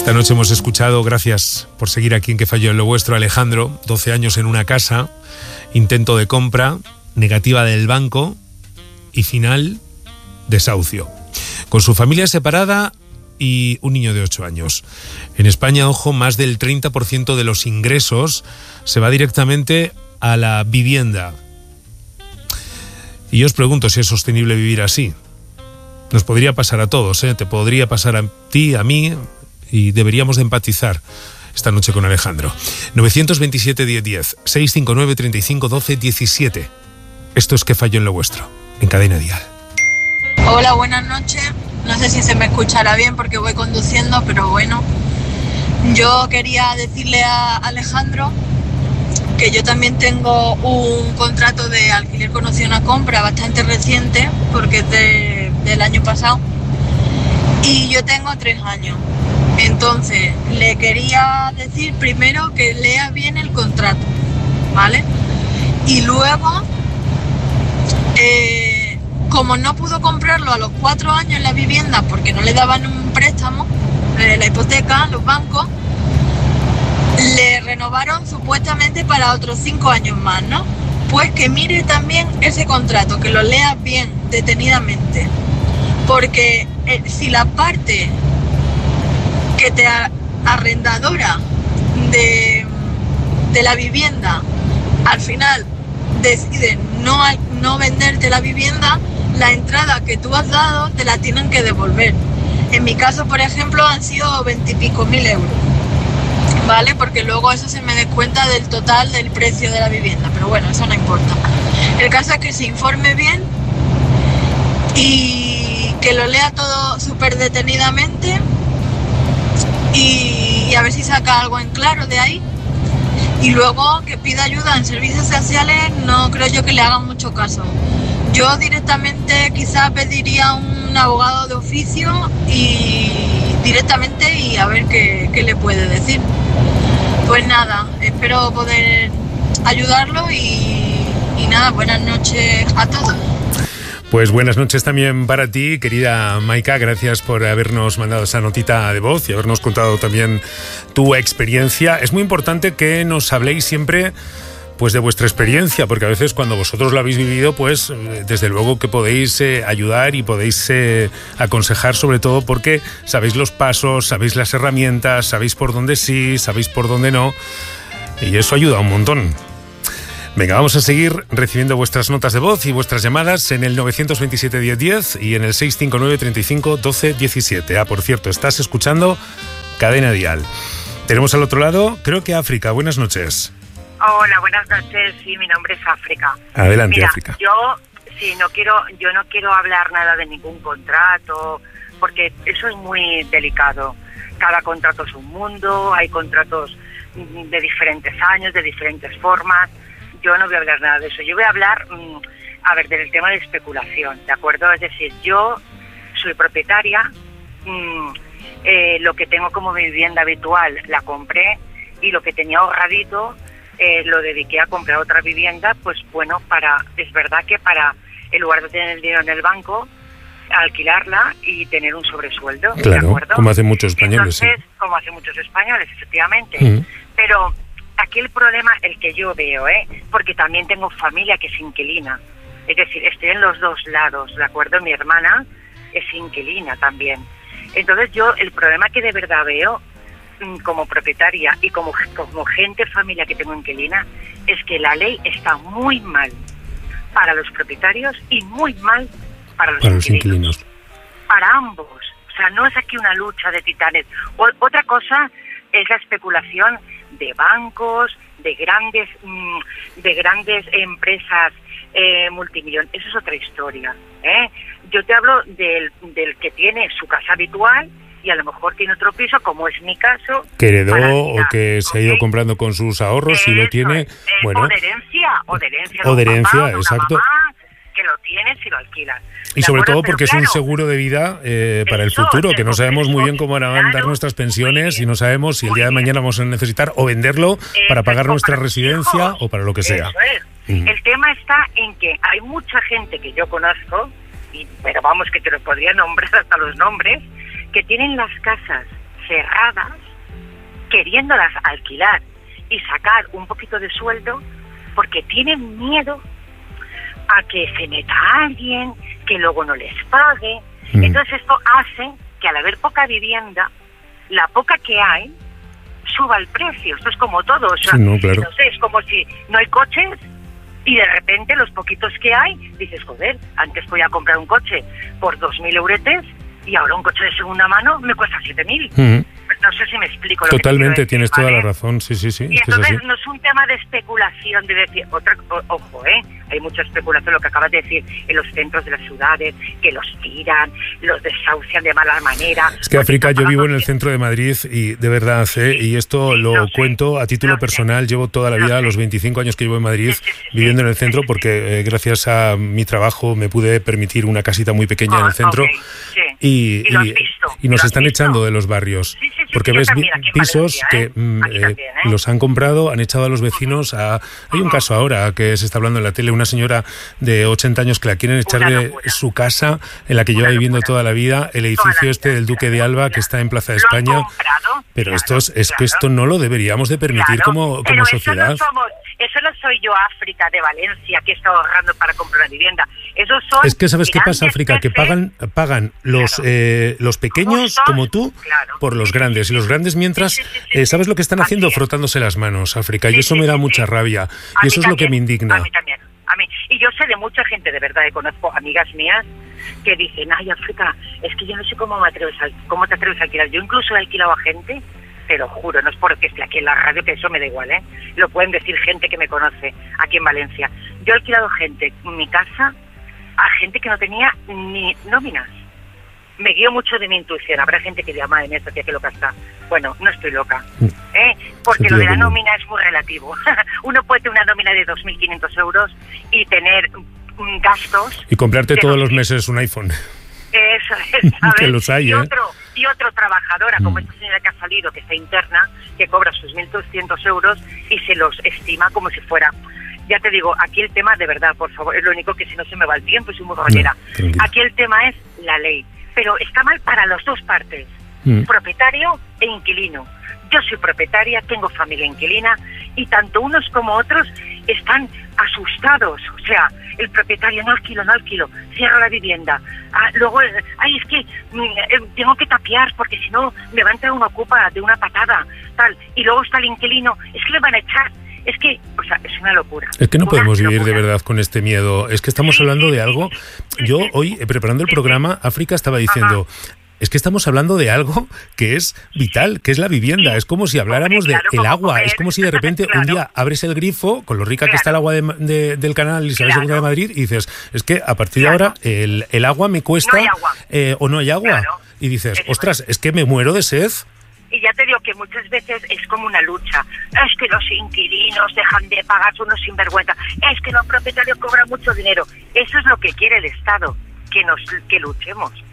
Esta noche hemos escuchado, gracias por seguir aquí en Que Falló en lo Vuestro, Alejandro, 12 años en una casa, intento de compra, negativa del banco y final, desahucio. Con su familia separada y un niño de 8 años. En España, ojo, más del 30% de los ingresos se va directamente a la vivienda. Y yo os pregunto si es sostenible vivir así. Nos podría pasar a todos, ¿eh? Te podría pasar a ti, a mí, y deberíamos de empatizar esta noche con Alejandro. 927-1010, 659-35-12-17. Esto es Que Falló en lo Vuestro, en Cadena Dial. Hola, buenas noches. No sé si se me escuchará bien porque voy conduciendo, pero bueno. Yo quería decirle a Alejandro que yo también tengo un contrato de alquiler con opción a compra bastante reciente, porque es del año pasado, y yo tengo 3 años. Entonces, le quería decir primero que lea bien el contrato, ¿vale? Y luego, como no pudo comprarlo a los 4 años la vivienda porque no le daban un préstamo, la hipoteca, los bancos, le renovaron supuestamente para otros 5 años más, ¿no? Pues que mire también ese contrato, que lo lea bien, detenidamente. Porque si la parte que te arrendadora de la vivienda al final decide no venderte la vivienda, la entrada que tú has dado te la tienen que devolver. En mi caso, por ejemplo, han sido 20 y pico mil euros, ¿vale? Porque luego eso se me descuenta del total del precio de la vivienda, pero bueno, eso no importa. El caso es que se informe bien y que lo lea todo súper detenidamente y a ver si saca algo en claro de ahí. Y luego que pida ayuda en servicios sociales, no creo yo que le hagan mucho caso. Yo directamente quizás pediría un abogado de oficio y directamente y a ver qué le puede decir. Pues nada, espero poder ayudarlo y nada, buenas noches a todos. Pues buenas noches también para ti, querida Maika. Gracias por habernos mandado esa notita de voz y habernos contado también tu experiencia. Es muy importante que nos habléis siempre pues de vuestra experiencia, porque a veces cuando vosotros lo habéis vivido, pues desde luego que podéis ayudar y podéis aconsejar, sobre todo porque sabéis los pasos, sabéis las herramientas, sabéis por dónde sí, sabéis por dónde no, y eso ayuda un montón. Venga, vamos a seguir recibiendo vuestras notas de voz y vuestras llamadas en el 927-1010 y en el 659-35-12-17. Por cierto, estás escuchando Cadena Dial. Tenemos al otro lado, creo que África. Buenas noches. Hola, buenas noches. Sí, mi nombre es África. Adelante, Mira, África. Yo no quiero hablar nada de ningún contrato, porque eso es muy delicado. Cada contrato es un mundo, hay contratos de diferentes años, de diferentes formas. Yo no voy a hablar nada de eso. Yo voy a hablar, del tema de especulación, ¿de acuerdo? Es decir, yo soy propietaria, lo que tengo como vivienda habitual la compré y lo que tenía ahorradito lo dediqué a comprar otra vivienda, pues bueno, es verdad que para, en lugar de tener el dinero en el banco, alquilarla y tener un sobresueldo, claro, ¿de acuerdo? Como hacen muchos españoles. Entonces, sí. Como hacen muchos españoles, efectivamente. Uh-huh. Pero aquí el problema, el que yo veo, porque también tengo familia que es inquilina. Es decir, estoy en los dos lados, ¿de acuerdo? Mi hermana es inquilina también. Entonces yo, el problema que de verdad veo como propietaria y como gente, familia que tengo inquilina, es que la ley está muy mal para los propietarios y muy mal para los inquilinos. Para ambos. O sea, no es aquí una lucha de titanes. Otra cosa es la especulación de bancos, de grandes empresas multimillonarias. Eso es otra historia. Yo te hablo del que tiene su casa habitual y a lo mejor tiene otro piso, como es mi caso. Que heredó o que se ha ido comprando con sus ahorros y lo tiene. Bueno, o de herencia. O de herencia, papá, exacto. Mamá, que lo tienen si lo alquilan. Y sobre todo porque es un seguro de vida para el futuro, que no sabemos muy bien cómo van a dar nuestras pensiones y no sabemos si el día de mañana vamos a necesitar o venderlo para pagar nuestra residencia o para lo que sea. Eso es. El tema está en que hay mucha gente que yo conozco, pero vamos, que te lo podría nombrar hasta los nombres, que tienen las casas cerradas, queriéndolas alquilar y sacar un poquito de sueldo, porque tienen miedo a que se meta alguien, que luego no les pague. Entonces esto hace que, al haber poca vivienda, la poca que hay suba el precio. Esto es como todo, o sea, sí, no, claro. No sé, es como si no hay coches y de repente los poquitos que hay, dices, joder, antes podía comprar un coche por 2.000 euretes y ahora un coche de segunda mano me cuesta 7.000. No sé si me explico. Totalmente, lo que tienes decir, toda la razón, sí. Y entonces no es un tema de especulación, de decir, ojo, hay mucha especulación, lo que acabas de decir, en los centros de las ciudades, que los tiran, los desahucian de mala manera. Es que, África, yo vivo en el centro de Madrid y de verdad, y esto lo cuento a título personal, llevo toda la vida, los 25 años que llevo en Madrid, viviendo en el centro, porque gracias a mi trabajo me pude permitir una casita muy pequeña en el centro, y nos están echando de los barrios. Porque ves pisos que los han comprado, han echado a los vecinos. Hay un caso ahora que se está hablando en la tele, una señora de 80 años que la quieren echar de su casa, en la que lleva viviendo toda la vida, el edificio del Duque de Alba, que está en Plaza de España. Pero esto es que esto no lo deberíamos de permitir como sociedad. Eso no soy yo, África, de Valencia, que está ahorrando para comprar una vivienda. Esos son... Es que ¿sabes qué pasa, África? Que pagan los pequeños, como tú, por los grandes. Y los grandes, mientras, ¿sabes lo que están haciendo? Frotándose las manos, África. Y eso me da mucha rabia. Y eso es lo que me indigna. A mí también. Y yo sé de mucha gente, de verdad, conozco amigas mías que dicen, ay, África, es que yo no sé cómo te atreves a alquilar. Yo incluso he alquilado a gente, te lo juro, no es porque esté aquí en la radio, que eso me da igual, lo pueden decir gente que me conoce aquí en Valencia. Yo he alquilado gente en mi casa a gente que no tenía ni nóminas. Me guío mucho de mi intuición. Habrá gente que llama en esto, que loca está. Bueno, no estoy loca, porque lo de la nómina es muy relativo. Uno puede tener una nómina de 2.500 euros y tener gastos... Y comprarte todos los meses un iPhone. Eso es, ¿sabes? Que los hay, y otro trabajadora, como esta señora que ha salido, que está interna, que cobra sus 1.200 euros y se los estima como si fuera... Ya te digo, aquí el tema, de verdad, por favor, es lo único que si no se me va el tiempo, soy muy rollera. Aquí el tema es la ley, pero está mal para las dos partes, propietario e inquilino. Yo soy propietaria, tengo familia inquilina y tanto unos como otros están asustados. O sea, el propietario, no alquilo, cierra la vivienda. Luego, es que tengo que tapiar porque si no me va a entrar una ocupa de una patada, tal. Y luego está el inquilino, es que le van a echar. Es que, o sea, es una locura. Es que no podemos vivir de verdad con este miedo. Es que estamos hablando de algo... Yo hoy, preparando el programa, África estaba diciendo... Es que estamos hablando de algo que es vital, que es la vivienda. Es como si habláramos del agua. Es como si de repente un día abres el grifo, con lo rica que está el agua del canal Isabel II de Madrid, y dices, es que a partir de ahora el agua me cuesta o no hay agua. Y dices, ostras, es que me muero de sed. Y ya te digo que muchas veces es como una lucha. Es que los inquilinos dejan de pagar, son unos sinvergüenza. Es que los propietarios cobran mucho dinero. Eso es lo que quiere el Estado, que luchemos.